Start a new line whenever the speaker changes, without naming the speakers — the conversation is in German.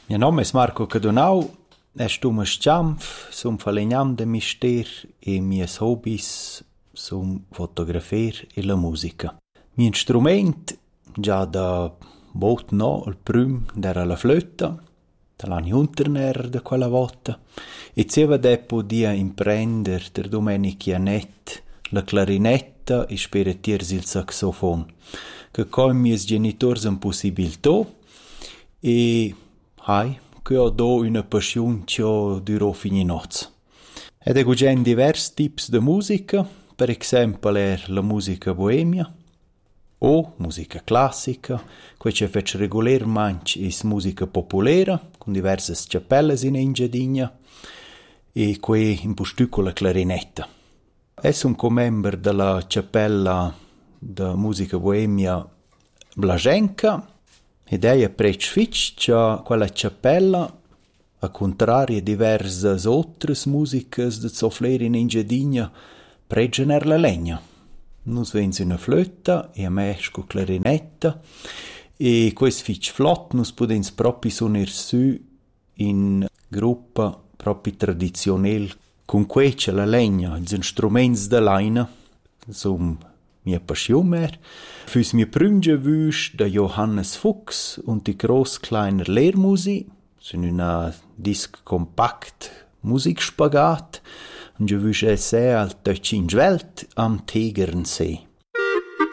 Mio nome è Marco Cadonau, estum sciampf, sum falegnam de mister e mies hobbies sum fotografer e la musica. Mi instrument, già da bot no, il prüm d'era la flöta, da l'anni unterner da quella volta, e zeva depo dia imprender der Domenic Janet la clarinetta e speretiers il saxofon, che coi miei genitors un possibilità e hai che ho do una passione che durò fini noz. Ed ego gen divers tips de musica, per esempio la musica boemia, o musica classica, quei che fece regolarmente is musica popolera, con diverse cappelles in Engiadina, e quei in postuco la clarinetta. Es un comember della cappella de musica boemia Blaženka, ed è prec fitch che quella cappella, a contrario diverse altre musicas de soffler in Engiadina, pregener la legna. Nus vens una flöta e a me sco clarinetta e quest fitch flott nus podens propi suonir su in gruppa propi tradizionell con quece la legna, ils instruments de laina, sum mia passion mer. Füs mia prümge wüsch da Johannes Fuchs und die groß-kleiner Lehrmusi, sind una disc kompakt Musikspagat, und je wüsch esse al Tötschin Welt am Tegernsee.